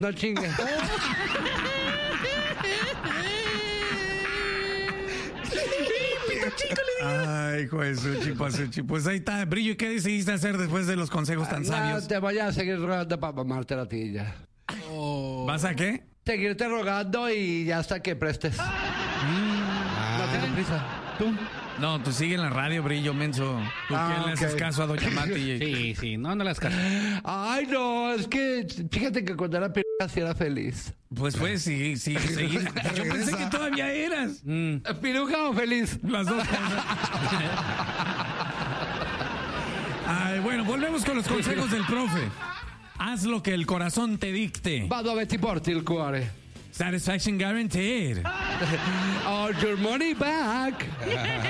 No chingues. Ay, Suchi. Pues ahí está, Brillo. ¿Y qué decidiste hacer después de los consejos tan sabios? No, te voy a seguir rogando para mamarte la tilla. ¿Vas a qué? Seguirte rogando y ya hasta que prestes. No tienes prisa. ¿Tú? No, tú sigue en la radio, Brillo, menso. ¿Tú quién le haces caso a Doña Mati? Sí, no le hagas caso. Ay, no, es que fíjate que cuando era piruja sí era feliz. Pues seguir. Yo pensé que todavía eras. ¿Piruja o feliz? Las dos cosas. Ay, bueno, volvemos con los consejos del profe. Haz lo que el corazón te dicte. Va dove ti porti il cuore. Satisfaction guaranteed. Or your money back.